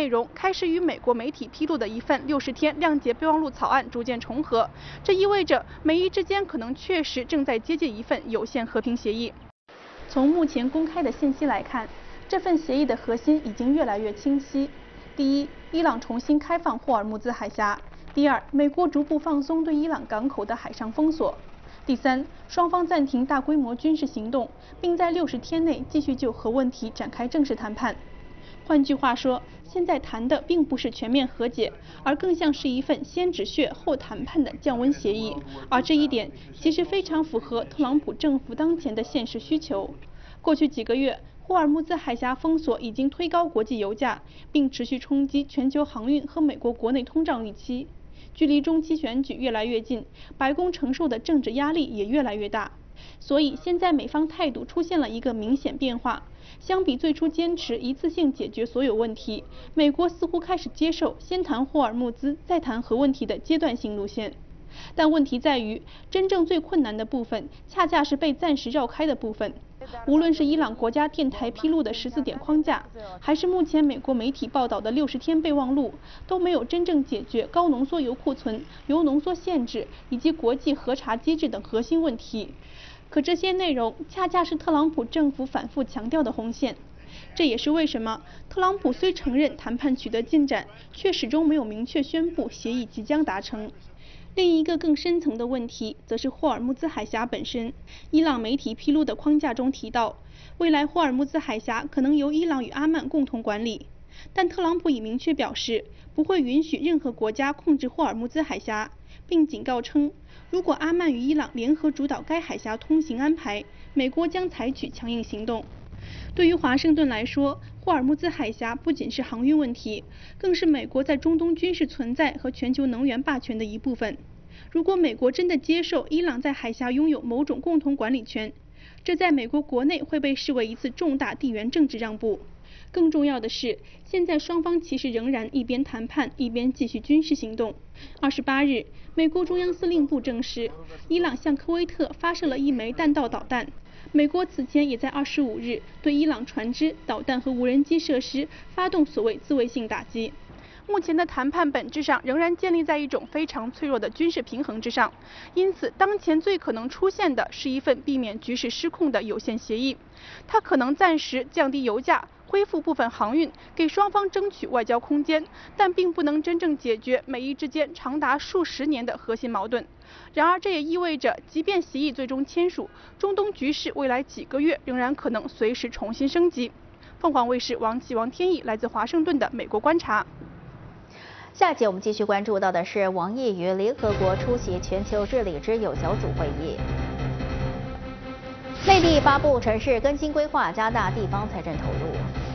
内容开始与美国媒体披露的一份60天谅解备忘录草案逐渐重合，这意味着美伊之间可能确实正在接近一份有限和平协议。从目前公开的信息来看，这份协议的核心已经越来越清晰。第一，伊朗重新开放霍尔木兹海峡；第二，美国逐步放松对伊朗港口的海上封锁；第三，双方暂停大规模军事行动，并在60天内继续就核问题展开正式谈判。换句话说，现在谈的并不是全面和解，而更像是一份先止血后谈判的降温协议，而这一点其实非常符合特朗普政府当前的现实需求。过去几个月，霍尔木兹海峡封锁已经推高国际油价，并持续冲击全球航运和美国国内通胀预期。距离中期选举越来越近，白宫承受的政治压力也越来越大。所以现在美方态度出现了一个明显变化，相比最初坚持一次性解决所有问题，美国似乎开始接受先谈霍尔木兹再谈核问题的阶段性路线。但问题在于，真正最困难的部分恰恰是被暂时绕开的部分。无论是伊朗国家电台披露的14点框架，还是目前美国媒体报道的60天备忘录，都没有真正解决高浓缩铀库存、铀浓缩限制以及国际核查机制等核心问题。可这些内容恰恰是特朗普政府反复强调的红线。这也是为什么特朗普虽承认谈判取得进展，却始终没有明确宣布协议即将达成。另一个更深层的问题，则是霍尔木兹海峡本身。伊朗媒体披露的框架中提到，未来霍尔木兹海峡可能由伊朗与阿曼共同管理，但特朗普已明确表示，不会允许任何国家控制霍尔木兹海峡，并警告称，如果阿曼与伊朗联合主导该海峡通行安排，美国将采取强硬行动。对于华盛顿来说，霍尔木兹海峡不仅是航运问题，更是美国在中东军事存在和全球能源霸权的一部分。如果美国真的接受伊朗在海峡拥有某种共同管理权，这在美国国内会被视为一次重大地缘政治让步。更重要的是，现在双方其实仍然一边谈判一边继续军事行动。28日，美国中央司令部证实，伊朗向科威特发射了1枚弹道导弹。美国此前也在25日对伊朗船只、导弹和无人机设施发动所谓自卫性打击。目前的谈判本质上仍然建立在一种非常脆弱的军事平衡之上，因此当前最可能出现的是一份避免局势失控的有限协议。它可能暂时降低油价，恢复部分航运，给双方争取外交空间，但并不能真正解决美伊之间长达数十年的核心矛盾。然而，这也意味着，即便协议最终签署，中东局势未来几个月仍然可能随时重新升级。凤凰卫视王天毅来自华盛顿的美国观察。 下节我们继续关注到的是王毅与联合国出席全球治理之友小组会议。内地发布城市更新规划，加大地方财政投入。